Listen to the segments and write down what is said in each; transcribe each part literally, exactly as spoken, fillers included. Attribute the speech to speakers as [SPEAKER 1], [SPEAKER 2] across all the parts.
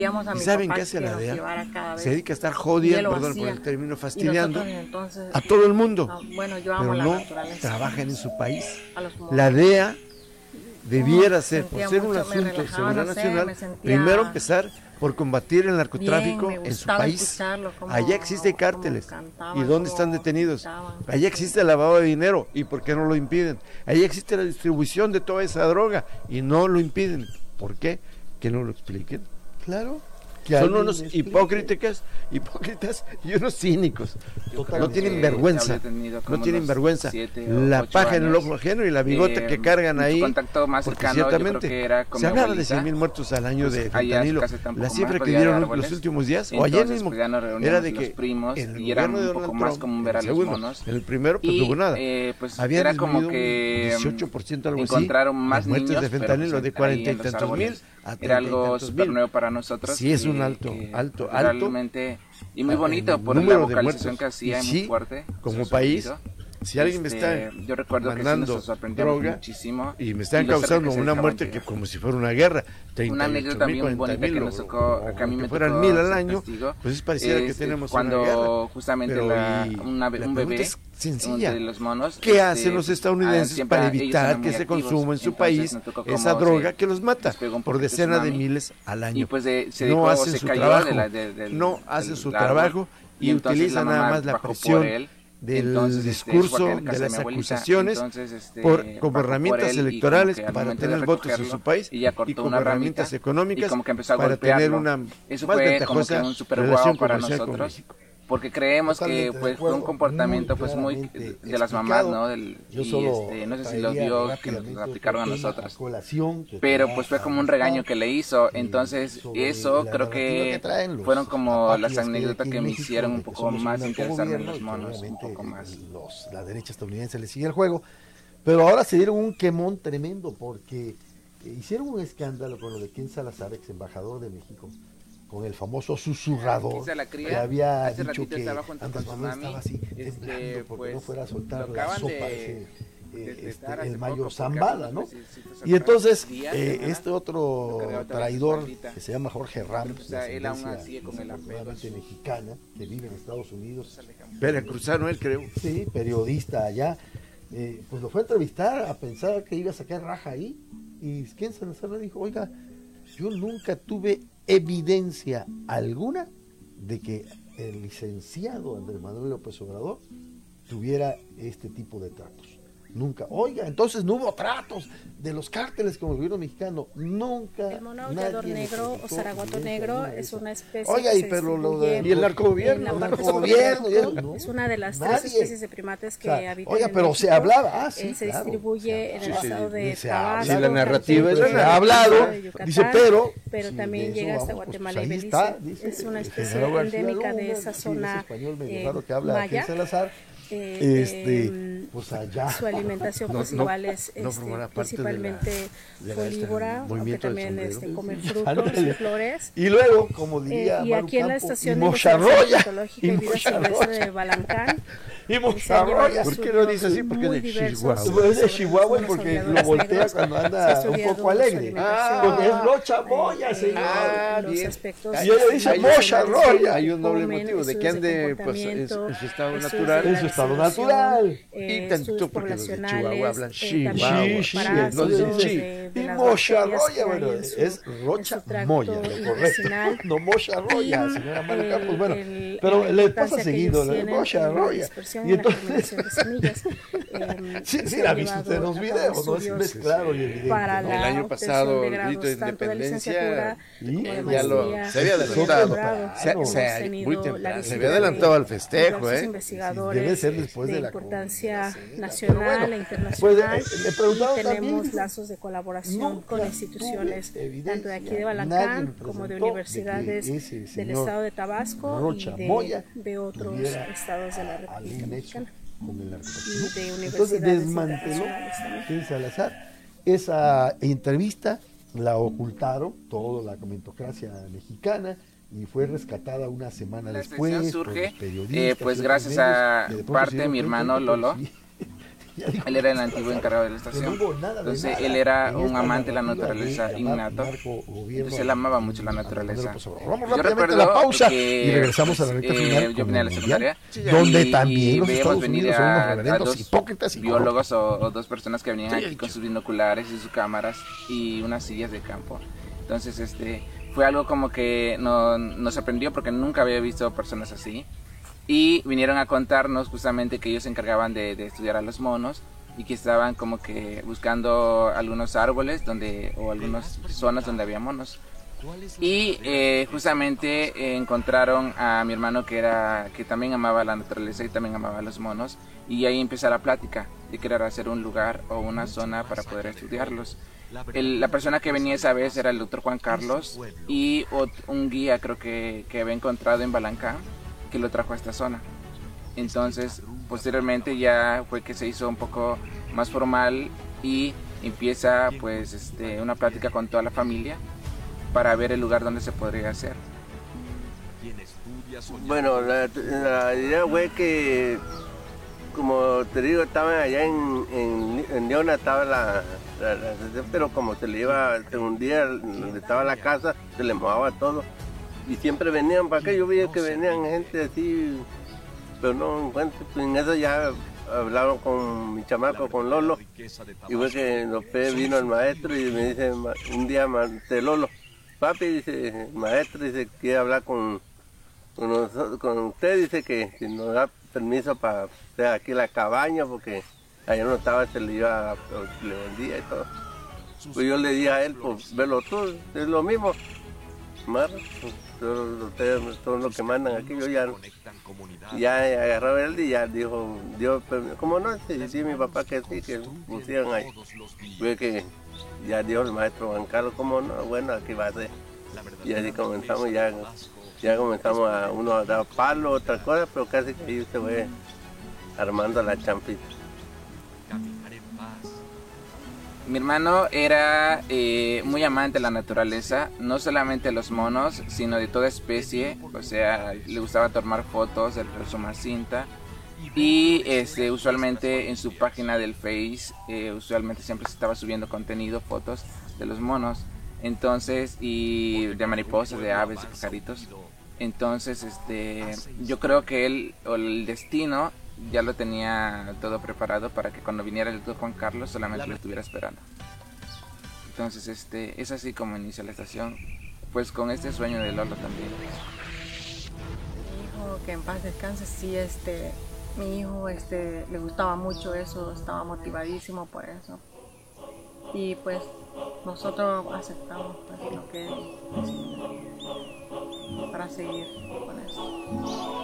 [SPEAKER 1] A
[SPEAKER 2] ¿Y
[SPEAKER 1] mi
[SPEAKER 2] saben
[SPEAKER 1] papá
[SPEAKER 2] qué hace
[SPEAKER 1] que
[SPEAKER 2] la
[SPEAKER 1] nos
[SPEAKER 2] D E A?
[SPEAKER 1] llevara cada vez.
[SPEAKER 2] Se dedica a estar
[SPEAKER 1] Y él
[SPEAKER 2] jodiendo,
[SPEAKER 1] lo
[SPEAKER 2] perdón por
[SPEAKER 1] hacía.
[SPEAKER 2] el término,
[SPEAKER 1] Y
[SPEAKER 2] fastidiando
[SPEAKER 1] nosotros, entonces,
[SPEAKER 2] a todo el mundo,
[SPEAKER 1] ah, bueno, yo
[SPEAKER 2] pero
[SPEAKER 1] amo la
[SPEAKER 2] no
[SPEAKER 1] naturaleza.
[SPEAKER 2] trabajan en su país.
[SPEAKER 1] A los monos.
[SPEAKER 2] La D E A debiera
[SPEAKER 1] Uf,
[SPEAKER 2] ser, por
[SPEAKER 1] sentía
[SPEAKER 2] ser un
[SPEAKER 1] mucho, me
[SPEAKER 2] asunto de
[SPEAKER 1] relajaba,
[SPEAKER 2] seguridad
[SPEAKER 1] no sé,
[SPEAKER 2] nacional,
[SPEAKER 1] me sentía
[SPEAKER 2] primero empezar por combatir el narcotráfico
[SPEAKER 1] bien, me
[SPEAKER 2] en su
[SPEAKER 1] gustaba
[SPEAKER 2] país.
[SPEAKER 1] escucharlo, cómo-
[SPEAKER 2] Allá existen
[SPEAKER 1] cómo
[SPEAKER 2] cárteles.
[SPEAKER 1] cantaban,
[SPEAKER 2] ¿Y dónde
[SPEAKER 1] cómo
[SPEAKER 2] están detenidos?
[SPEAKER 1] gritaban.
[SPEAKER 2] Allá existe el lavado de dinero. ¿Y por qué no lo impiden? Allá existe la distribución de toda esa droga y no lo impiden. ¿Por qué? Que no lo expliquen. Claro. Son unos hipócritas, hipócritas y unos cínicos. No tienen vergüenza, no tienen vergüenza. La paja en el ojo ajeno y la bigota
[SPEAKER 3] eh,
[SPEAKER 2] que cargan ahí.
[SPEAKER 3] Contacto más
[SPEAKER 2] porque
[SPEAKER 3] cercano,
[SPEAKER 2] ciertamente
[SPEAKER 3] yo creo que era con
[SPEAKER 2] se
[SPEAKER 3] mi
[SPEAKER 2] hablaba de
[SPEAKER 3] abuelita,
[SPEAKER 2] cien mil muertos al año
[SPEAKER 3] pues,
[SPEAKER 2] de
[SPEAKER 3] allá en su
[SPEAKER 2] fentanilo.
[SPEAKER 3] casa tampoco
[SPEAKER 2] La
[SPEAKER 3] más,
[SPEAKER 2] cifra que
[SPEAKER 3] podía
[SPEAKER 2] dieron
[SPEAKER 3] dar
[SPEAKER 2] los
[SPEAKER 3] árboles.
[SPEAKER 2] últimos días, o
[SPEAKER 3] Entonces,
[SPEAKER 2] ayer mismo,
[SPEAKER 3] pues, ya nos reuníamos
[SPEAKER 2] era de
[SPEAKER 3] los
[SPEAKER 2] que
[SPEAKER 3] primos
[SPEAKER 2] en el
[SPEAKER 3] y eran
[SPEAKER 2] gobierno de
[SPEAKER 3] un poco
[SPEAKER 2] Donald
[SPEAKER 3] más
[SPEAKER 2] Trump,
[SPEAKER 3] común ver
[SPEAKER 2] en
[SPEAKER 3] a
[SPEAKER 2] el
[SPEAKER 3] los
[SPEAKER 2] segundo,
[SPEAKER 3] monos.
[SPEAKER 2] en el primero pues
[SPEAKER 3] y,
[SPEAKER 2] no hubo nada.
[SPEAKER 3] Eh, pues
[SPEAKER 2] había
[SPEAKER 3] era como
[SPEAKER 2] disminuido
[SPEAKER 3] que
[SPEAKER 2] un dieciocho por ciento algo así,
[SPEAKER 3] encontraron más
[SPEAKER 2] las muertes
[SPEAKER 3] niños,
[SPEAKER 2] de
[SPEAKER 3] pero,
[SPEAKER 2] fentanilo
[SPEAKER 3] pues,
[SPEAKER 2] de
[SPEAKER 3] ahí
[SPEAKER 2] cuarenta y
[SPEAKER 3] en los
[SPEAKER 2] tantos mil
[SPEAKER 3] árboles.
[SPEAKER 2] a
[SPEAKER 3] Era
[SPEAKER 2] treinta y
[SPEAKER 3] algo
[SPEAKER 2] tantos
[SPEAKER 3] súper
[SPEAKER 2] mil.
[SPEAKER 3] nuevo para nosotros.
[SPEAKER 2] Sí, es
[SPEAKER 3] que,
[SPEAKER 2] un alto,
[SPEAKER 3] que
[SPEAKER 2] alto, alto.
[SPEAKER 3] realmente, y muy
[SPEAKER 2] en
[SPEAKER 3] bonito
[SPEAKER 2] el
[SPEAKER 3] por la
[SPEAKER 2] número de
[SPEAKER 3] vocalización
[SPEAKER 2] muertos.
[SPEAKER 3] que hacía,
[SPEAKER 2] Y
[SPEAKER 3] muy
[SPEAKER 2] sí,
[SPEAKER 3] fuerte.
[SPEAKER 2] como
[SPEAKER 3] su
[SPEAKER 2] país,
[SPEAKER 3] sonido.
[SPEAKER 2] si alguien me
[SPEAKER 3] Este,
[SPEAKER 2] está
[SPEAKER 3] yo recuerdo que sí
[SPEAKER 2] mandando
[SPEAKER 3] nos sorprendió
[SPEAKER 2] droga
[SPEAKER 3] muchísimo
[SPEAKER 2] y me están
[SPEAKER 3] y lo cerca
[SPEAKER 2] causando
[SPEAKER 3] que se
[SPEAKER 2] una
[SPEAKER 3] dejaban
[SPEAKER 2] muerte
[SPEAKER 3] llegar.
[SPEAKER 2] que como si fuera una guerra,
[SPEAKER 3] Una anécdota bien bonita que nos tocó, que a mí me
[SPEAKER 2] fueran
[SPEAKER 3] tocó
[SPEAKER 2] mil al
[SPEAKER 3] ser
[SPEAKER 2] año,
[SPEAKER 3] testigo,
[SPEAKER 2] pues es pareciera
[SPEAKER 3] es
[SPEAKER 2] que tenemos
[SPEAKER 3] cuando
[SPEAKER 2] una guerra.
[SPEAKER 3] justamente
[SPEAKER 2] Pero
[SPEAKER 3] la,
[SPEAKER 2] y
[SPEAKER 3] una,
[SPEAKER 2] la
[SPEAKER 3] un bebé
[SPEAKER 2] es sencilla.
[SPEAKER 3] de los monos,
[SPEAKER 2] ¿Qué
[SPEAKER 3] este,
[SPEAKER 2] hacen los estadounidenses
[SPEAKER 3] siempre
[SPEAKER 2] para
[SPEAKER 3] ellos
[SPEAKER 2] evitar
[SPEAKER 3] eran
[SPEAKER 2] que
[SPEAKER 3] muy
[SPEAKER 2] se
[SPEAKER 3] activos,
[SPEAKER 2] consuma en su
[SPEAKER 3] entonces
[SPEAKER 2] país
[SPEAKER 3] nos tocó como
[SPEAKER 2] esa droga
[SPEAKER 3] se-
[SPEAKER 2] que los mata
[SPEAKER 3] nos pegó un
[SPEAKER 2] por
[SPEAKER 3] poquito
[SPEAKER 2] decenas de
[SPEAKER 3] tsunami,
[SPEAKER 2] miles al año?
[SPEAKER 3] y pues de, se
[SPEAKER 2] no
[SPEAKER 3] dedicó,
[SPEAKER 2] hacen
[SPEAKER 3] se
[SPEAKER 2] su
[SPEAKER 3] cayó
[SPEAKER 2] trabajo,
[SPEAKER 3] de la, de, de,
[SPEAKER 2] no
[SPEAKER 3] del
[SPEAKER 2] hacen su
[SPEAKER 3] árbol,
[SPEAKER 2] trabajo y,
[SPEAKER 3] y entonces
[SPEAKER 2] utilizan
[SPEAKER 3] la
[SPEAKER 2] nada
[SPEAKER 3] mamá
[SPEAKER 2] más la
[SPEAKER 3] bajó por
[SPEAKER 2] presión
[SPEAKER 3] él.
[SPEAKER 2] del
[SPEAKER 3] Entonces, este,
[SPEAKER 2] discurso,
[SPEAKER 3] fue a
[SPEAKER 2] de
[SPEAKER 3] casa
[SPEAKER 2] las
[SPEAKER 3] mi abuelita.
[SPEAKER 2] acusaciones,
[SPEAKER 3] Entonces, este,
[SPEAKER 2] por,
[SPEAKER 3] bajó
[SPEAKER 2] como
[SPEAKER 3] por
[SPEAKER 2] herramientas
[SPEAKER 3] él y
[SPEAKER 2] electorales
[SPEAKER 3] como que al
[SPEAKER 2] para
[SPEAKER 3] momento de
[SPEAKER 2] tener votos en
[SPEAKER 3] recogerlo,
[SPEAKER 2] su país
[SPEAKER 3] ella
[SPEAKER 2] y
[SPEAKER 3] cortó
[SPEAKER 2] como
[SPEAKER 3] una
[SPEAKER 2] herramientas
[SPEAKER 3] ramita
[SPEAKER 2] económicas
[SPEAKER 3] y como que empezó a
[SPEAKER 2] para tener
[SPEAKER 3] golpearlo.
[SPEAKER 2] una
[SPEAKER 3] Eso
[SPEAKER 2] más
[SPEAKER 3] fue como que
[SPEAKER 2] ventajosa
[SPEAKER 3] un super
[SPEAKER 2] relación
[SPEAKER 3] guau para
[SPEAKER 2] comercial con
[SPEAKER 3] nosotros,
[SPEAKER 2] México.
[SPEAKER 3] porque creemos
[SPEAKER 4] Totalmente
[SPEAKER 3] que
[SPEAKER 4] de
[SPEAKER 3] pues fue
[SPEAKER 4] acuerdo,
[SPEAKER 3] un comportamiento
[SPEAKER 4] muy
[SPEAKER 3] pues muy
[SPEAKER 4] claramente
[SPEAKER 3] de las mamás,
[SPEAKER 4] explicado.
[SPEAKER 3] ¿no? Del,
[SPEAKER 4] Yo
[SPEAKER 3] y
[SPEAKER 4] solo
[SPEAKER 3] este, no sé si lo
[SPEAKER 4] traería
[SPEAKER 3] vio que nos
[SPEAKER 4] rápidamente
[SPEAKER 3] aplicaron a
[SPEAKER 4] otro tema
[SPEAKER 3] nosotros,
[SPEAKER 4] a colación que
[SPEAKER 3] pero
[SPEAKER 4] te
[SPEAKER 3] pues
[SPEAKER 4] va
[SPEAKER 3] fue
[SPEAKER 4] a
[SPEAKER 3] como un
[SPEAKER 4] gustar,
[SPEAKER 3] regaño que le hizo.
[SPEAKER 4] eh,
[SPEAKER 3] Entonces
[SPEAKER 4] sobre
[SPEAKER 3] eso
[SPEAKER 4] la
[SPEAKER 3] creo
[SPEAKER 4] narrativa
[SPEAKER 3] que
[SPEAKER 4] que traen los
[SPEAKER 3] fueron como
[SPEAKER 4] apátridas
[SPEAKER 3] las
[SPEAKER 4] que hay
[SPEAKER 3] anécdotas
[SPEAKER 4] aquí
[SPEAKER 3] que
[SPEAKER 4] en
[SPEAKER 3] me
[SPEAKER 4] México,
[SPEAKER 3] hicieron
[SPEAKER 4] de
[SPEAKER 3] un
[SPEAKER 4] que
[SPEAKER 3] poco
[SPEAKER 4] somos un
[SPEAKER 3] más interesarme en
[SPEAKER 4] narcogobierno
[SPEAKER 3] los
[SPEAKER 4] y que
[SPEAKER 3] monos, un
[SPEAKER 4] obviamente
[SPEAKER 3] poco más.
[SPEAKER 4] los, la derecha estadounidense le sigue el juego, pero ahora se dieron un quemón tremendo porque hicieron un escándalo con lo de Ken Salazar, ex embajador de México, con el famoso susurrador
[SPEAKER 3] Quizá la cría,
[SPEAKER 4] que había
[SPEAKER 3] hace
[SPEAKER 4] dicho
[SPEAKER 3] ratito
[SPEAKER 4] que
[SPEAKER 3] estaba junto
[SPEAKER 4] Andrés
[SPEAKER 3] con
[SPEAKER 4] Manuel
[SPEAKER 3] Tsunami,
[SPEAKER 4] estaba así
[SPEAKER 3] este,
[SPEAKER 4] temblando porque
[SPEAKER 3] pues,
[SPEAKER 4] no fuera a soltar
[SPEAKER 3] lo
[SPEAKER 4] la
[SPEAKER 3] acaban
[SPEAKER 4] sopa
[SPEAKER 3] de-
[SPEAKER 4] ese,
[SPEAKER 3] de
[SPEAKER 4] eh,
[SPEAKER 3] testar
[SPEAKER 4] este,
[SPEAKER 3] hace
[SPEAKER 4] el mayo
[SPEAKER 3] poco, porque
[SPEAKER 4] Zambala,
[SPEAKER 3] hace
[SPEAKER 4] ¿no?
[SPEAKER 3] unos mesecitos
[SPEAKER 4] Y
[SPEAKER 3] atrás,
[SPEAKER 4] entonces
[SPEAKER 3] días,
[SPEAKER 4] eh,
[SPEAKER 3] semanas,
[SPEAKER 4] este
[SPEAKER 3] lo
[SPEAKER 4] otro
[SPEAKER 3] cargaba otra vez su
[SPEAKER 4] traidor
[SPEAKER 3] maldita.
[SPEAKER 4] que se llama Jorge Ramos,
[SPEAKER 3] Pero, pues,
[SPEAKER 4] de
[SPEAKER 3] él aún
[SPEAKER 4] ascendencia
[SPEAKER 3] sigue con el apego,
[SPEAKER 4] desafortunadamente
[SPEAKER 3] su-
[SPEAKER 4] mexicana, que vive en Estados Unidos,
[SPEAKER 2] Veracruzano él, creo.
[SPEAKER 4] sí, periodista allá, eh, pues lo fue a entrevistar a pensar que iba a sacar raja ahí, y Ken Salazar le dijo, oiga, yo nunca tuve evidencia alguna de que el licenciado Andrés Manuel López Obrador tuviera este tipo de tratos. Nunca. Oiga, entonces no hubo tratos de los cárteles con el gobierno mexicano. Nunca.
[SPEAKER 5] El mono aullador negro o zaragoto negro es una especie
[SPEAKER 4] Oiga,
[SPEAKER 5] que
[SPEAKER 4] y
[SPEAKER 5] se
[SPEAKER 4] pero lo
[SPEAKER 5] distribuye
[SPEAKER 4] de...
[SPEAKER 2] Y el narcogobierno,
[SPEAKER 5] en la
[SPEAKER 4] el
[SPEAKER 5] parte
[SPEAKER 4] narcogobierno,
[SPEAKER 5] sur de
[SPEAKER 4] y eso,
[SPEAKER 5] México.
[SPEAKER 4] ¿no?
[SPEAKER 5] Es una de las
[SPEAKER 4] Nadie.
[SPEAKER 5] tres especies de primates que
[SPEAKER 4] O sea,
[SPEAKER 5] habitan
[SPEAKER 4] oiga,
[SPEAKER 5] en
[SPEAKER 4] pero
[SPEAKER 5] México.
[SPEAKER 4] se hablaba, ah, sí,
[SPEAKER 5] Eh, se
[SPEAKER 4] claro.
[SPEAKER 5] distribuye en el
[SPEAKER 2] Sí,
[SPEAKER 5] estado
[SPEAKER 2] sí,
[SPEAKER 5] de
[SPEAKER 4] se habla.
[SPEAKER 5] Tabasco,
[SPEAKER 2] Y la narrativa es
[SPEAKER 5] Campeche,
[SPEAKER 2] la-
[SPEAKER 4] Se ha hablado,
[SPEAKER 5] de Yucatán,
[SPEAKER 4] dice, pero...
[SPEAKER 5] pero
[SPEAKER 4] si
[SPEAKER 5] también
[SPEAKER 4] de eso
[SPEAKER 5] llega hasta
[SPEAKER 4] vamos, pues,
[SPEAKER 5] Guatemala
[SPEAKER 4] ahí
[SPEAKER 5] y Belice.
[SPEAKER 4] está, dice
[SPEAKER 5] Es una
[SPEAKER 4] el
[SPEAKER 5] especie
[SPEAKER 4] general García
[SPEAKER 5] endémica de
[SPEAKER 4] Luna,
[SPEAKER 5] esa
[SPEAKER 4] sí, ese
[SPEAKER 5] zona
[SPEAKER 4] español medio
[SPEAKER 5] eh,
[SPEAKER 4] raro que habla aquí
[SPEAKER 5] maya.
[SPEAKER 4] en Salazar.
[SPEAKER 5] Eh,
[SPEAKER 4] Este,
[SPEAKER 5] em,
[SPEAKER 4] pues allá.
[SPEAKER 5] su alimentación
[SPEAKER 2] No,
[SPEAKER 5] pues
[SPEAKER 2] no,
[SPEAKER 5] igual es
[SPEAKER 2] no
[SPEAKER 5] este,
[SPEAKER 2] formará parte de la-
[SPEAKER 5] principalmente
[SPEAKER 2] de la-
[SPEAKER 5] folívora,
[SPEAKER 2] este,
[SPEAKER 5] aunque
[SPEAKER 2] movimiento del
[SPEAKER 5] también
[SPEAKER 2] sombrero.
[SPEAKER 5] este, comen frutos
[SPEAKER 4] Ándale.
[SPEAKER 5] y flores.
[SPEAKER 4] Y luego, como
[SPEAKER 5] Eh,
[SPEAKER 4] diría
[SPEAKER 5] y
[SPEAKER 4] Maru
[SPEAKER 5] aquí en la
[SPEAKER 4] Campo,
[SPEAKER 5] estación
[SPEAKER 4] y
[SPEAKER 5] de investigación
[SPEAKER 4] mocharroya,
[SPEAKER 5] ornitológica
[SPEAKER 4] y
[SPEAKER 5] y vida silvestre
[SPEAKER 4] mocharroya,
[SPEAKER 5] de Balancán,
[SPEAKER 4] y
[SPEAKER 5] se han
[SPEAKER 4] mocharroya.
[SPEAKER 5] llevado
[SPEAKER 2] ¿Por qué lo dice así? Porque
[SPEAKER 5] muy
[SPEAKER 2] es de
[SPEAKER 5] diversos
[SPEAKER 2] Chihuahua.
[SPEAKER 4] Pues es de
[SPEAKER 5] sobre
[SPEAKER 4] Chihuahua
[SPEAKER 5] los
[SPEAKER 4] porque
[SPEAKER 5] aulladores
[SPEAKER 4] lo voltea
[SPEAKER 5] negros.
[SPEAKER 4] cuando
[SPEAKER 5] Se ha
[SPEAKER 4] anda un
[SPEAKER 5] estudiado
[SPEAKER 4] poco
[SPEAKER 5] su
[SPEAKER 4] alegre.
[SPEAKER 5] alimentación,
[SPEAKER 4] Porque es locha moya,
[SPEAKER 5] eh,
[SPEAKER 4] señor.
[SPEAKER 2] Ah,
[SPEAKER 5] los
[SPEAKER 2] bien.
[SPEAKER 5] aspectos
[SPEAKER 2] Y
[SPEAKER 4] ella dice
[SPEAKER 5] nutricionales
[SPEAKER 4] mocharroya.
[SPEAKER 2] Hay un doble
[SPEAKER 5] comen,
[SPEAKER 2] motivo de que
[SPEAKER 5] estudios de
[SPEAKER 2] ande pues, en, en
[SPEAKER 5] comportamiento,
[SPEAKER 2] su estado
[SPEAKER 5] estudios
[SPEAKER 2] natural.
[SPEAKER 5] de
[SPEAKER 4] En
[SPEAKER 5] la
[SPEAKER 4] su estado
[SPEAKER 5] vegetación,
[SPEAKER 4] natural.
[SPEAKER 5] eh,
[SPEAKER 2] Y tantito
[SPEAKER 5] estudios
[SPEAKER 2] porque los de
[SPEAKER 5] poblacionales,
[SPEAKER 2] Chihuahua hablan
[SPEAKER 5] eh,
[SPEAKER 2] Chihuahua.
[SPEAKER 5] también
[SPEAKER 4] Sí, sí,
[SPEAKER 5] parásitos
[SPEAKER 4] no dicen
[SPEAKER 2] sí.
[SPEAKER 5] de- de
[SPEAKER 4] Y
[SPEAKER 5] las
[SPEAKER 4] mocharroya,
[SPEAKER 5] bacterias que
[SPEAKER 4] bueno,
[SPEAKER 5] hay en su-
[SPEAKER 4] es
[SPEAKER 5] en
[SPEAKER 4] rocha
[SPEAKER 5] su tracto
[SPEAKER 4] moya, lo correcto.
[SPEAKER 5] intestinal.
[SPEAKER 4] No mocharroya,
[SPEAKER 5] Y,
[SPEAKER 4] señora Maru
[SPEAKER 5] eh,
[SPEAKER 4] Campos. Bueno,
[SPEAKER 5] el-
[SPEAKER 4] pero
[SPEAKER 5] la
[SPEAKER 4] le
[SPEAKER 5] importancia
[SPEAKER 4] pasa
[SPEAKER 5] que
[SPEAKER 4] seguido,
[SPEAKER 5] ellos
[SPEAKER 4] la
[SPEAKER 5] tienen en la
[SPEAKER 4] mocharroya.
[SPEAKER 5] dispersión
[SPEAKER 4] Y
[SPEAKER 5] y en la
[SPEAKER 4] entonces,
[SPEAKER 5] germinación de semillas. Eh,
[SPEAKER 4] sí,
[SPEAKER 5] se
[SPEAKER 4] sí,
[SPEAKER 5] han
[SPEAKER 4] la ha visto usted en
[SPEAKER 5] llevado
[SPEAKER 4] los
[SPEAKER 5] a cabo
[SPEAKER 4] videos, ¿no? Es
[SPEAKER 5] estudios
[SPEAKER 4] es claro y evidente.
[SPEAKER 5] para
[SPEAKER 4] ¿no?
[SPEAKER 5] la
[SPEAKER 2] El año
[SPEAKER 5] obtención
[SPEAKER 2] pasado,
[SPEAKER 5] de
[SPEAKER 2] el
[SPEAKER 5] grados
[SPEAKER 2] grito de
[SPEAKER 5] tanto de
[SPEAKER 2] independencia,
[SPEAKER 5] licenciatura
[SPEAKER 4] y
[SPEAKER 5] como de
[SPEAKER 2] ya lo-
[SPEAKER 5] maestría
[SPEAKER 2] se había
[SPEAKER 5] y de
[SPEAKER 2] adelantado.
[SPEAKER 5] doctorado.
[SPEAKER 2] Se-
[SPEAKER 5] Hemos
[SPEAKER 2] se-
[SPEAKER 5] tenido
[SPEAKER 2] muy
[SPEAKER 5] la
[SPEAKER 2] temprano. Se
[SPEAKER 5] visita
[SPEAKER 2] había adelantado
[SPEAKER 5] de
[SPEAKER 2] al festejo,
[SPEAKER 5] diversos
[SPEAKER 2] ¿eh?
[SPEAKER 5] investigadores
[SPEAKER 4] Debe ser después de
[SPEAKER 5] de
[SPEAKER 4] la
[SPEAKER 5] importancia
[SPEAKER 4] comida, sí,
[SPEAKER 5] nacional
[SPEAKER 4] pero bueno,
[SPEAKER 5] e internacional.
[SPEAKER 4] pues, eh, le preguntaron
[SPEAKER 5] y tenemos
[SPEAKER 4] también,
[SPEAKER 5] lazos de colaboración
[SPEAKER 4] nunca
[SPEAKER 5] con instituciones
[SPEAKER 4] tuve evidencia,
[SPEAKER 5] tanto de aquí de
[SPEAKER 4] nadie
[SPEAKER 5] Balancán
[SPEAKER 4] me
[SPEAKER 5] como de
[SPEAKER 4] presentó
[SPEAKER 5] universidades
[SPEAKER 4] de que ese
[SPEAKER 5] del
[SPEAKER 4] señor
[SPEAKER 5] estado de Tabasco
[SPEAKER 4] Rocha
[SPEAKER 5] y de,
[SPEAKER 4] Moya
[SPEAKER 5] de otros
[SPEAKER 4] tuviera
[SPEAKER 5] estados de la República
[SPEAKER 4] algún nexo
[SPEAKER 5] Mexicana.
[SPEAKER 4] con el narcotráfico.
[SPEAKER 5] Y de
[SPEAKER 4] Entonces
[SPEAKER 5] universidades
[SPEAKER 4] desmanteló
[SPEAKER 5] internacionales también.
[SPEAKER 4] Ken Salazar esa entrevista, la ocultaron, toda la comentocracia mexicana, y fue rescatada una semana
[SPEAKER 3] La
[SPEAKER 4] después
[SPEAKER 3] expresión
[SPEAKER 4] por
[SPEAKER 3] surge,
[SPEAKER 4] los periodistas
[SPEAKER 3] eh,
[SPEAKER 4] y
[SPEAKER 3] pues
[SPEAKER 4] otros
[SPEAKER 3] gracias
[SPEAKER 4] medios,
[SPEAKER 3] a
[SPEAKER 4] que de pronto
[SPEAKER 3] parte
[SPEAKER 4] se
[SPEAKER 3] de mi
[SPEAKER 4] dieron
[SPEAKER 3] hermano
[SPEAKER 4] cuenta que
[SPEAKER 3] Lolo.
[SPEAKER 4] sí,
[SPEAKER 3] Él era el antiguo encargado de la estación. Entonces él era un amante de la naturaleza innato. Entonces él amaba mucho la naturaleza.
[SPEAKER 4] Vamos rápidamente a la pausa
[SPEAKER 3] que,
[SPEAKER 4] y regresamos a la recta
[SPEAKER 3] eh,
[SPEAKER 4] final.
[SPEAKER 3] Yo venía a la secundaria,
[SPEAKER 4] donde
[SPEAKER 3] y,
[SPEAKER 4] también
[SPEAKER 3] y
[SPEAKER 4] los
[SPEAKER 3] veíamos
[SPEAKER 4] Estados
[SPEAKER 3] venir
[SPEAKER 4] Unidos son unos
[SPEAKER 3] a, a
[SPEAKER 4] reverendos
[SPEAKER 3] dos
[SPEAKER 4] hipócritas y
[SPEAKER 3] biólogos o, o dos personas que venían aquí con sus binoculares y sus cámaras y unas sillas de campo. Entonces este fue algo como que no, nos sorprendió porque nunca había visto personas así. Y vinieron a contarnos justamente que ellos se encargaban de, de estudiar a los monos y que estaban como que buscando algunos árboles donde o algunas zonas donde había monos. Y eh, justamente eh, encontraron a mi hermano que era que también amaba la naturaleza y también amaba a los monos, y ahí empezó la plática de querer hacer un lugar o una zona para poder estudiarlos. El, la persona que venía esa vez era el doctor Juan Carlos y ot, un guía creo que, que había encontrado en Balancán que lo trajo a esta zona. Entonces posteriormente ya fue que se hizo un poco más formal y empieza pues este, una plática con toda la familia para ver el lugar donde se podría hacer.
[SPEAKER 1] Bueno, la, la idea fue que, como te digo, estaban allá en, en, en Leona, estaba la, la, la, pero como se le iba, un día donde estaba la casa, se le mojaba todo. Y siempre venían para acá, yo vi que venían gente así, pero no, bueno, pues en eso ya hablaron con mi chamaco, con Lolo, y fue que después vino el maestro y me dice un día, de Lolo, papi, dice, maestro, dice, quiere hablar con, con, nosotros, con usted, dice que si nos da permiso para hacer aquí la cabaña, porque allá no estaba, se le iba, le vendía y todo. Pues yo le dije a él, pues velo tú, es lo mismo. Mar, pues, ustedes son los que mandan aquí, yo ya, ya agarró él y ya dijo, Dios, ¿cómo no? Sí, sí, mi papá que sí, que pusieron ahí. Fue que ya dijo el maestro Juan Carlos, ¿cómo no? Bueno, aquí va a ser. Y así comenzamos, ya, ya comenzamos a uno a dar palo, otras cosas, pero casi que ahí se fue armando la champita.
[SPEAKER 3] Mi hermano era eh, muy amante de la naturaleza, no solamente de los monos, sino de toda especie. O sea, le gustaba tomar fotos del Resuma Cinta. Y este, usualmente en su página del Face, eh, usualmente siempre se estaba subiendo contenido, fotos de los monos. Entonces, y de mariposas, de aves, de pajaritos. Entonces, este, yo creo que él, o el destino, ya lo tenía todo preparado para que cuando viniera el doctor Juan Carlos solamente lo estuviera esperando. Entonces este, es así como inicia la estación, pues con este sueño de Lolo también.
[SPEAKER 6] Mi hijo, que en paz descanse, sí, este, mi hijo este, le gustaba mucho eso, estaba motivadísimo por eso. Y pues nosotros aceptamos pues, lo que él decidió para seguir con eso.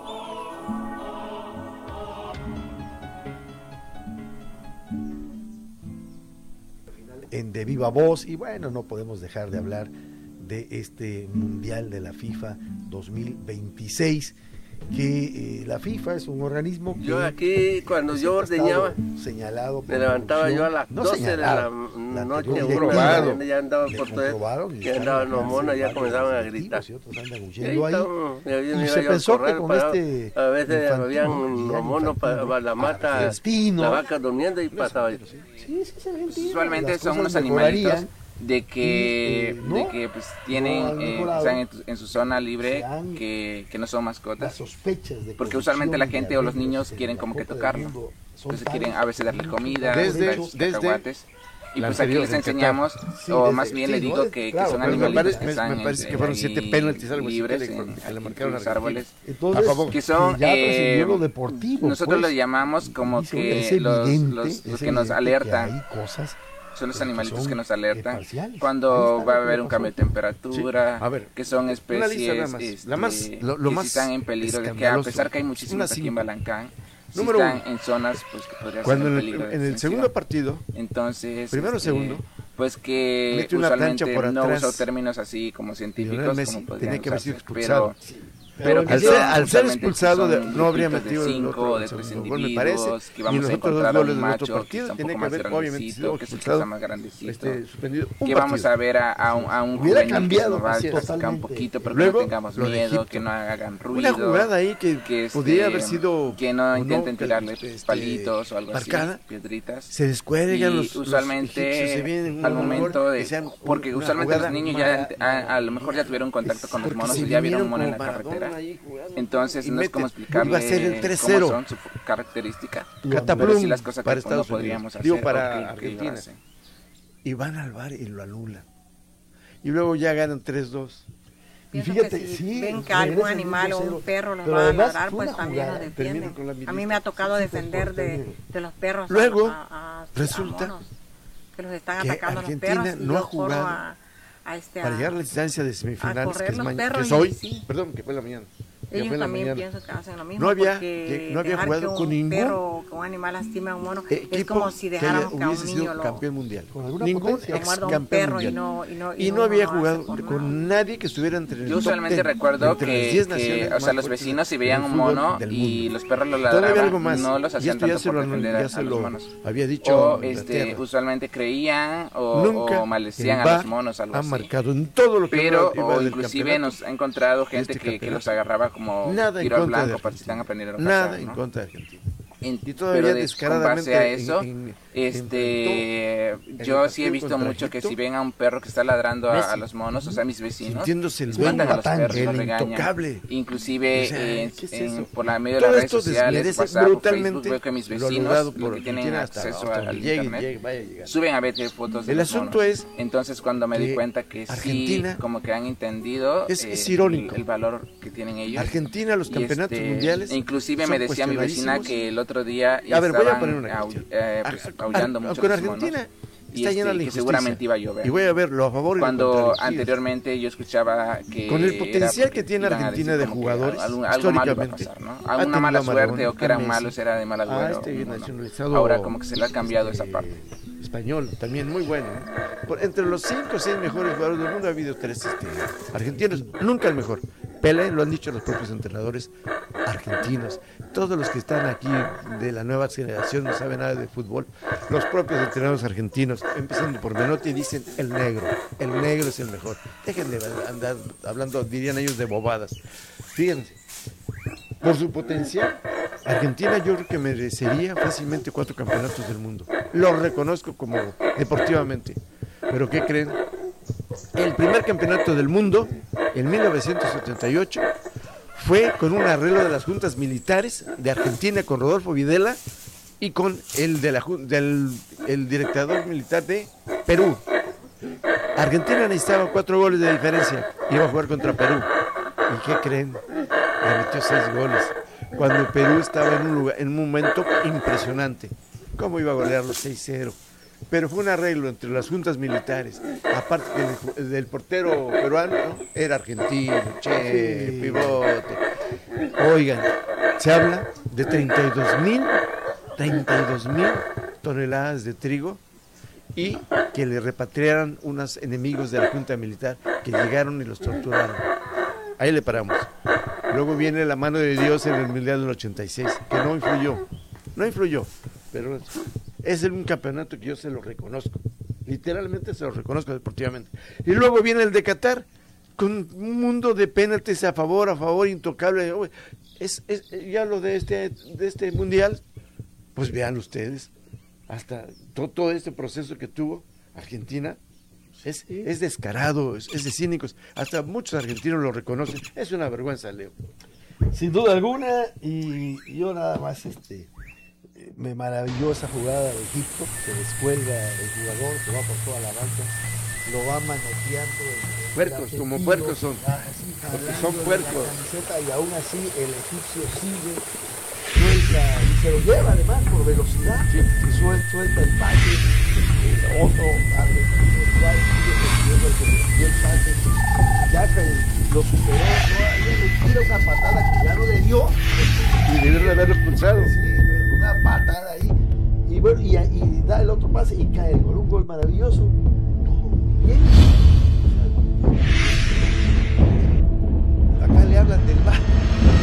[SPEAKER 4] En De Viva Voz, y bueno, no podemos dejar de hablar de este Mundial de la FIFA dos mil veintiséis, que eh, la FIFA es un organismo que
[SPEAKER 1] yo aquí cuando yo ordeñaba
[SPEAKER 4] señalado
[SPEAKER 1] me levantaba yo a las
[SPEAKER 4] no
[SPEAKER 1] doce de la, la noche, uno ya andaba por todo, ya andaban los monos, ya comenzaban a gritar
[SPEAKER 4] y otros andan huyendo ahí,
[SPEAKER 1] y,
[SPEAKER 4] y se pensó que con
[SPEAKER 1] para,
[SPEAKER 4] este
[SPEAKER 1] a veces habían los monos para, para la mata,
[SPEAKER 4] espino,
[SPEAKER 1] la vaca durmiendo y pasaba.
[SPEAKER 4] Sí, sí, sí,
[SPEAKER 3] usualmente son unos animalitos de que, y, eh, no, de que pues tienen, no eh, están en, tu, en su zona libre, que, que no son mascotas, de porque usualmente la gente o los niños quieren como que tocarlo, entonces quieren a veces darle comida,
[SPEAKER 2] desde,
[SPEAKER 3] desde cacahuates, y pues aquí les enseñamos, sí, o desde, más bien sí, le digo no, que, claro, que son animalitos que están
[SPEAKER 2] me parece que fueron siete penaltis algo
[SPEAKER 3] libres
[SPEAKER 2] así,
[SPEAKER 3] en,
[SPEAKER 2] que le marcaron
[SPEAKER 3] los árboles,
[SPEAKER 4] entonces,
[SPEAKER 3] a favor, que son, eh,
[SPEAKER 4] lo deportivo,
[SPEAKER 3] nosotros
[SPEAKER 4] pues,
[SPEAKER 3] lo llamamos como que los, los, los que nos alertan, son los animalitos que nos alertan cuando va a haber un cambio de temperatura, sí. A ver, que son especies más, este, la más, lo, lo que más están en peligro, de que a pesar que hay muchísimas aquí en Balancán, si están uno, en zonas pues que podría
[SPEAKER 2] cuando
[SPEAKER 3] ser
[SPEAKER 2] en
[SPEAKER 3] en peligro
[SPEAKER 2] el,
[SPEAKER 3] de
[SPEAKER 2] en el segundo partido,
[SPEAKER 3] entonces
[SPEAKER 2] primero
[SPEAKER 3] este,
[SPEAKER 2] segundo,
[SPEAKER 3] pues que usualmente no uso términos así como científicos, Messi, como podrían usarse, pero Pero
[SPEAKER 2] al ser, al ser expulsado de, no habría metido
[SPEAKER 3] de cinco,
[SPEAKER 2] el otro
[SPEAKER 3] de tres
[SPEAKER 2] gol, me parece,
[SPEAKER 3] que vamos
[SPEAKER 2] y los
[SPEAKER 3] a
[SPEAKER 2] otros dos
[SPEAKER 3] encontrar a
[SPEAKER 2] goles
[SPEAKER 3] un
[SPEAKER 2] del otro
[SPEAKER 3] macho
[SPEAKER 2] partido
[SPEAKER 3] que
[SPEAKER 2] tiene
[SPEAKER 3] está
[SPEAKER 2] que
[SPEAKER 3] un poco
[SPEAKER 2] haber
[SPEAKER 3] más
[SPEAKER 2] obviamente
[SPEAKER 3] grandecito,
[SPEAKER 2] sido
[SPEAKER 3] que es el que
[SPEAKER 2] expulsado,
[SPEAKER 3] está más grandecito,
[SPEAKER 2] este, suspendido un
[SPEAKER 3] que
[SPEAKER 2] partido.
[SPEAKER 3] vamos a ver a, a un, a un
[SPEAKER 4] Hubiera
[SPEAKER 3] juvenil
[SPEAKER 4] cambiado,
[SPEAKER 3] que nos va a
[SPEAKER 4] así es,
[SPEAKER 3] practicar un
[SPEAKER 4] totalmente.
[SPEAKER 3] poquito, pero
[SPEAKER 2] Luego,
[SPEAKER 3] que no tengamos
[SPEAKER 2] lo de
[SPEAKER 3] miedo,
[SPEAKER 2] Egipto.
[SPEAKER 3] que no hagan ruido,
[SPEAKER 2] Una jugada ahí que,
[SPEAKER 3] que este,
[SPEAKER 2] podría haber sido
[SPEAKER 3] que no
[SPEAKER 2] o
[SPEAKER 3] intenten tirarle
[SPEAKER 2] este,
[SPEAKER 3] palitos o algo
[SPEAKER 2] marcada,
[SPEAKER 3] así, piedritas.
[SPEAKER 2] se descuelgan
[SPEAKER 3] Y
[SPEAKER 2] los,
[SPEAKER 3] usualmente
[SPEAKER 2] los egipcios, se vienen
[SPEAKER 3] al
[SPEAKER 2] un
[SPEAKER 3] momento
[SPEAKER 2] gol,
[SPEAKER 3] de
[SPEAKER 2] que sean
[SPEAKER 3] porque
[SPEAKER 2] una
[SPEAKER 3] usualmente los
[SPEAKER 2] jugada
[SPEAKER 3] niños ya
[SPEAKER 2] mara-
[SPEAKER 3] a, a lo mejor ya tuvieron contacto con los
[SPEAKER 2] porque
[SPEAKER 3] monos
[SPEAKER 2] se
[SPEAKER 3] y ya vieron un
[SPEAKER 2] vinieron
[SPEAKER 3] mono en la
[SPEAKER 2] como Maradona
[SPEAKER 3] carretera.
[SPEAKER 2] ahí jugando,
[SPEAKER 3] Entonces
[SPEAKER 2] y
[SPEAKER 3] no es
[SPEAKER 2] meten.
[SPEAKER 3] como explicarle
[SPEAKER 2] Iba a ser el tres
[SPEAKER 3] cómo
[SPEAKER 2] cero.
[SPEAKER 3] son su característica,
[SPEAKER 2] Cataplum
[SPEAKER 3] pero sí las cosas
[SPEAKER 2] para
[SPEAKER 3] que no
[SPEAKER 2] Estados
[SPEAKER 3] podríamos
[SPEAKER 2] Unidos. Digo,
[SPEAKER 3] hacer
[SPEAKER 2] para
[SPEAKER 3] o que- que
[SPEAKER 2] Argentina.
[SPEAKER 3] ellos hacen.
[SPEAKER 2] Y van al bar y lo anulan. Y luego ya ganan tres dos.
[SPEAKER 4] Y
[SPEAKER 6] Pienso
[SPEAKER 4] fíjate,
[SPEAKER 6] que si
[SPEAKER 4] sí,
[SPEAKER 6] ven que algún
[SPEAKER 4] regresa el
[SPEAKER 6] animal o
[SPEAKER 4] mismo
[SPEAKER 6] un
[SPEAKER 4] cero.
[SPEAKER 6] perro los
[SPEAKER 4] Pero
[SPEAKER 6] va a
[SPEAKER 4] además
[SPEAKER 6] ladrar,
[SPEAKER 4] fue
[SPEAKER 6] pues
[SPEAKER 4] una
[SPEAKER 6] también los
[SPEAKER 4] jugada.
[SPEAKER 2] Termino
[SPEAKER 6] defienden.
[SPEAKER 2] con la
[SPEAKER 6] A mí
[SPEAKER 2] ministra.
[SPEAKER 6] me ha tocado
[SPEAKER 4] Sí, sí,
[SPEAKER 6] defender
[SPEAKER 4] por
[SPEAKER 6] de,
[SPEAKER 4] favor.
[SPEAKER 6] de los perros a-
[SPEAKER 2] Luego,
[SPEAKER 6] a- a- a
[SPEAKER 2] resulta
[SPEAKER 6] monos, que los están
[SPEAKER 2] que
[SPEAKER 6] atacando los
[SPEAKER 2] Argentina
[SPEAKER 6] perros y
[SPEAKER 2] no ha
[SPEAKER 6] yo corro
[SPEAKER 2] jugado
[SPEAKER 6] a, a este,
[SPEAKER 2] para
[SPEAKER 6] a-
[SPEAKER 2] llegar a la instancia de semifinales,
[SPEAKER 6] correr
[SPEAKER 2] que es,
[SPEAKER 6] los
[SPEAKER 2] maña-
[SPEAKER 6] perros
[SPEAKER 2] que es
[SPEAKER 6] y
[SPEAKER 2] hoy,
[SPEAKER 6] sí.
[SPEAKER 2] perdón, que fue la mañana. que
[SPEAKER 6] ellos
[SPEAKER 2] fue la
[SPEAKER 6] también
[SPEAKER 2] mañana.
[SPEAKER 6] pienso que hacen lo mismo.
[SPEAKER 2] No había-
[SPEAKER 6] porque
[SPEAKER 2] que no había
[SPEAKER 6] dejar
[SPEAKER 2] jugado
[SPEAKER 6] que un
[SPEAKER 2] con ningún
[SPEAKER 6] perro o que un animal lastime a un mono es
[SPEAKER 2] Equipo
[SPEAKER 6] como si
[SPEAKER 2] que haya-
[SPEAKER 6] dejáramos que a
[SPEAKER 2] hubiese
[SPEAKER 6] un
[SPEAKER 2] sido
[SPEAKER 6] niño lo,
[SPEAKER 2] campeón mundial.
[SPEAKER 4] Con alguna
[SPEAKER 2] Ningún
[SPEAKER 4] potencia.
[SPEAKER 6] lo
[SPEAKER 2] ex
[SPEAKER 6] muerda un
[SPEAKER 2] campeón
[SPEAKER 6] perro y
[SPEAKER 2] mundial.
[SPEAKER 6] no, y no,
[SPEAKER 2] Y no
[SPEAKER 6] uno
[SPEAKER 2] había
[SPEAKER 6] hace
[SPEAKER 2] jugado
[SPEAKER 6] por
[SPEAKER 2] con
[SPEAKER 6] nada.
[SPEAKER 2] nadie que estuviera entre el
[SPEAKER 3] Yo
[SPEAKER 2] top
[SPEAKER 3] usualmente
[SPEAKER 2] ten,
[SPEAKER 3] recuerdo
[SPEAKER 2] entre las
[SPEAKER 3] que,
[SPEAKER 2] diez
[SPEAKER 3] que,
[SPEAKER 2] naciones
[SPEAKER 3] o
[SPEAKER 2] más
[SPEAKER 3] sea, los
[SPEAKER 2] fuertes
[SPEAKER 3] vecinos si
[SPEAKER 2] del
[SPEAKER 3] veían un
[SPEAKER 2] fútbol
[SPEAKER 3] mono
[SPEAKER 2] del
[SPEAKER 3] y
[SPEAKER 2] mundo.
[SPEAKER 3] los perros lo
[SPEAKER 2] Todavía algo
[SPEAKER 3] ladraban,
[SPEAKER 2] más.
[SPEAKER 3] no los
[SPEAKER 2] Y
[SPEAKER 3] hacían
[SPEAKER 2] esto ya
[SPEAKER 3] tanto
[SPEAKER 2] se
[SPEAKER 3] por
[SPEAKER 2] lo,
[SPEAKER 3] defender
[SPEAKER 2] ya
[SPEAKER 3] a,
[SPEAKER 2] se
[SPEAKER 3] a los
[SPEAKER 2] lo
[SPEAKER 3] monos.
[SPEAKER 2] había dicho
[SPEAKER 3] O este,
[SPEAKER 2] Inglaterra.
[SPEAKER 3] usualmente creían o,
[SPEAKER 2] Nunca
[SPEAKER 3] o maldecían
[SPEAKER 2] el
[SPEAKER 3] a los
[SPEAKER 2] V A R
[SPEAKER 3] monos, algo
[SPEAKER 2] ha
[SPEAKER 3] así.
[SPEAKER 2] marcado en todo lo que
[SPEAKER 3] Pero,
[SPEAKER 2] iba
[SPEAKER 3] o
[SPEAKER 2] del
[SPEAKER 3] inclusive
[SPEAKER 2] campeonato,
[SPEAKER 3] nos ha encontrado gente
[SPEAKER 2] este
[SPEAKER 3] que, que
[SPEAKER 2] campeonato.
[SPEAKER 3] los agarraba como
[SPEAKER 2] nada en
[SPEAKER 3] tiro al
[SPEAKER 2] contra de
[SPEAKER 3] blanco para que
[SPEAKER 2] Argentina.
[SPEAKER 3] están aprendiendo a
[SPEAKER 2] Nada
[SPEAKER 3] cazar,
[SPEAKER 2] en
[SPEAKER 3] ¿no?
[SPEAKER 2] contra de Argentina.
[SPEAKER 3] En-
[SPEAKER 2] Y todavía
[SPEAKER 3] pero de-
[SPEAKER 2] descaradamente
[SPEAKER 3] con base a
[SPEAKER 2] en-
[SPEAKER 3] eso,
[SPEAKER 2] en-
[SPEAKER 3] este,
[SPEAKER 2] enfrentó
[SPEAKER 3] yo
[SPEAKER 2] el
[SPEAKER 3] sí he
[SPEAKER 2] partido
[SPEAKER 3] visto
[SPEAKER 2] contra
[SPEAKER 3] mucho que
[SPEAKER 2] Egipto.
[SPEAKER 3] si ven a un perro que está ladrando a,
[SPEAKER 2] Messi.
[SPEAKER 3] a los monos, o sea, mis vecinos,
[SPEAKER 2] sintiéndose el
[SPEAKER 3] espantan
[SPEAKER 2] dueño,
[SPEAKER 3] a los perros,
[SPEAKER 2] el
[SPEAKER 3] los regañan.
[SPEAKER 2] intocable.
[SPEAKER 3] Inclusive
[SPEAKER 2] O sea,
[SPEAKER 3] en-
[SPEAKER 2] ¿qué es
[SPEAKER 3] en-
[SPEAKER 2] eso?
[SPEAKER 3] por la medio de
[SPEAKER 2] Todo
[SPEAKER 3] las redes
[SPEAKER 2] esto
[SPEAKER 3] sociales,
[SPEAKER 2] desmerece
[SPEAKER 3] WhatsApp o
[SPEAKER 2] brutalmente
[SPEAKER 3] Facebook, veo que mis
[SPEAKER 2] lo
[SPEAKER 3] vecinos,
[SPEAKER 2] logrado por
[SPEAKER 3] los que tienen
[SPEAKER 2] Argentina hasta-
[SPEAKER 3] acceso
[SPEAKER 2] hasta
[SPEAKER 3] al
[SPEAKER 2] donde llegue,
[SPEAKER 3] internet,
[SPEAKER 2] llegue, vaya a llegar.
[SPEAKER 3] suben a veces fotos de
[SPEAKER 2] El
[SPEAKER 3] los
[SPEAKER 2] asunto
[SPEAKER 3] monos.
[SPEAKER 2] es
[SPEAKER 3] Entonces cuando me di
[SPEAKER 2] que
[SPEAKER 3] cuenta que
[SPEAKER 2] Argentina
[SPEAKER 3] sí, como que han entendido
[SPEAKER 2] es-
[SPEAKER 3] eh,
[SPEAKER 2] es irónico.
[SPEAKER 3] El, el valor que tienen ellos.
[SPEAKER 2] Argentina, los
[SPEAKER 3] Y,
[SPEAKER 2] campeonatos
[SPEAKER 3] este,
[SPEAKER 2] mundiales.
[SPEAKER 3] Inclusive
[SPEAKER 2] son
[SPEAKER 3] me decía mi vecina
[SPEAKER 2] cuestionadísimos.
[SPEAKER 3] que el otro día
[SPEAKER 2] A ver, voy a
[SPEAKER 3] estaban
[SPEAKER 2] poner una
[SPEAKER 3] au-
[SPEAKER 2] cuestión.
[SPEAKER 3] eh, pues,
[SPEAKER 2] Ar-
[SPEAKER 3] aullando
[SPEAKER 2] ar-
[SPEAKER 3] mucho
[SPEAKER 2] con
[SPEAKER 3] los
[SPEAKER 2] Argentina
[SPEAKER 3] monos, y,
[SPEAKER 2] está llena
[SPEAKER 3] este,
[SPEAKER 2] la
[SPEAKER 3] que
[SPEAKER 2] injusticia.
[SPEAKER 3] seguramente iba a llover.
[SPEAKER 2] Y voy a ver lo a favor y lo
[SPEAKER 3] Cuando
[SPEAKER 2] contra de los Tigres.
[SPEAKER 3] anteriormente yo escuchaba que
[SPEAKER 2] Con el
[SPEAKER 3] era
[SPEAKER 2] potencial
[SPEAKER 3] porque
[SPEAKER 2] que tiene
[SPEAKER 3] iban a
[SPEAKER 2] Argentina
[SPEAKER 3] decir
[SPEAKER 2] de
[SPEAKER 3] como que
[SPEAKER 2] jugadores,
[SPEAKER 3] algo, algo malo iba a
[SPEAKER 2] históricamente,
[SPEAKER 3] pasar, ¿no?
[SPEAKER 2] ha
[SPEAKER 3] Alguna
[SPEAKER 2] tenido
[SPEAKER 3] mala
[SPEAKER 2] a
[SPEAKER 3] suerte
[SPEAKER 2] Maradona,
[SPEAKER 3] o que eran
[SPEAKER 2] a Messi,
[SPEAKER 3] malos era de mal
[SPEAKER 2] a
[SPEAKER 3] agüero.
[SPEAKER 2] este
[SPEAKER 3] no, no.
[SPEAKER 2] nacionalizado,
[SPEAKER 3] Ahora como que se le ha cambiado
[SPEAKER 2] este,
[SPEAKER 3] esa parte.
[SPEAKER 2] español, también muy bueno. ¿eh? Por- entre los cinco o seis mejores jugadores del mundo ha habido tres este, argentinos, nunca el mejor. Pelé, lo han dicho los propios entrenadores argentinos. Todos los que están aquí de la nueva generación no saben nada de fútbol. Los propios entrenadores argentinos, empezando por Menotti, dicen el negro. El negro es el mejor. Dejen de andar hablando, dirían ellos, de bobadas. Fíjense, por su potencial, Argentina yo creo que merecería fácilmente cuatro campeonatos del mundo. Lo reconozco como deportivamente. Pero ¿qué creen? El primer campeonato del mundo, en mil novecientos setenta y ocho, fue con un arreglo de las juntas militares de Argentina con Rodolfo Videla y con el, de la, jun- del, el director militar de Perú. Argentina necesitaba cuatro goles de diferencia, iba a jugar contra Perú. ¿Y qué creen? Le metió seis goles, cuando Perú estaba en un, lugar, en un momento impresionante. ¿Cómo iba a golear los seis cero? Pero fue un arreglo entre las juntas militares. Aparte que el, del portero peruano, ¿no? Era argentino, che,
[SPEAKER 4] Sí.
[SPEAKER 2] pivote. Oigan, se habla de treinta y dos mil, treinta y dos mil toneladas de trigo y que le repatriaran unos enemigos de la junta militar que llegaron y los torturaron. Ahí le paramos. Luego viene la mano de Dios en el Mundial del ochenta y seis, que no influyó, no influyó, pero es un campeonato que yo se lo reconozco, literalmente se lo reconozco deportivamente. Y luego viene el de Qatar, con un mundo de penaltis a favor, a favor, intocable. Es, es ya lo de este, de este Mundial, pues vean ustedes, hasta todo, todo este proceso que tuvo Argentina, es, es descarado, es, es de cínicos, hasta muchos argentinos lo reconocen, es una vergüenza, Leo.
[SPEAKER 4] Sin duda alguna, y yo nada más este me maravilló esa jugada de Egipto, se descuelga el jugador, se va por toda la banca, lo va manoteando. el- el
[SPEAKER 2] Puercos,
[SPEAKER 4] argentino,
[SPEAKER 2] como puercos son,
[SPEAKER 4] así,
[SPEAKER 2] porque
[SPEAKER 4] jalándole
[SPEAKER 2] son
[SPEAKER 4] la
[SPEAKER 2] puercos.
[SPEAKER 4] camiseta, y aún así el egipcio sigue, suelta, y se lo lleva además por velocidad, y suelta, suelta el pase, el otro argentino igual sigue persiguiendo el que recibió el pase, ya que lo superó, todavía le tira una patada que ya no le dio,
[SPEAKER 2] Y debieron de haberlo expulsado.
[SPEAKER 4] sí, pero una patada ahí, y, bueno, y, y da el otro pase y cae el gol, un gol maravilloso, todo muy bien. O sea, acá le hablan del mar.